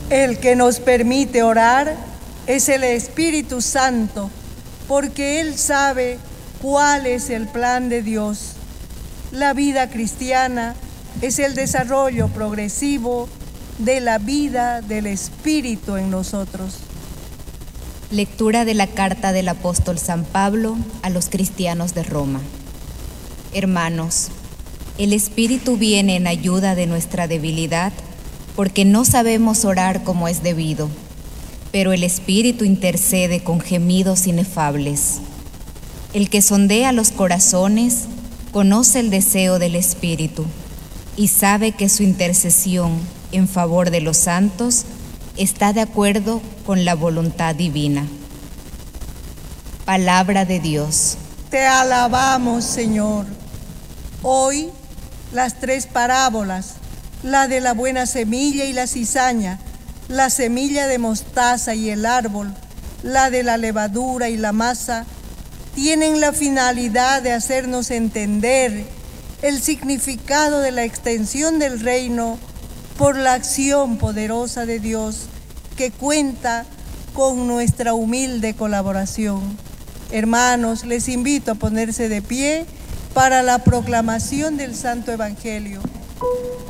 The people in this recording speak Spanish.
El que nos permite orar es el Espíritu Santo, porque Él sabe cuál es el plan de Dios. La vida cristiana es el desarrollo progresivo de la vida del Espíritu en nosotros. Lectura de la carta del apóstol San Pablo a los cristianos de Roma. Hermanos, el Espíritu viene en ayuda de nuestra debilidad, porque no sabemos orar como es debido, pero el Espíritu intercede con gemidos inefables. El que sondea los corazones conoce el deseo del Espíritu y sabe que su intercesión en favor de los santos está de acuerdo con la voluntad divina. Palabra de Dios. Te alabamos, Señor. Hoy, las tres parábolas, la de la buena semilla y la cizaña, la semilla de mostaza y el árbol, la de la levadura y la masa, tienen la finalidad de hacernos entender el significado de la extensión del reino por la acción poderosa de Dios que cuenta con nuestra humilde colaboración. Hermanos, les invito a ponerse de pie para la proclamación del Santo Evangelio.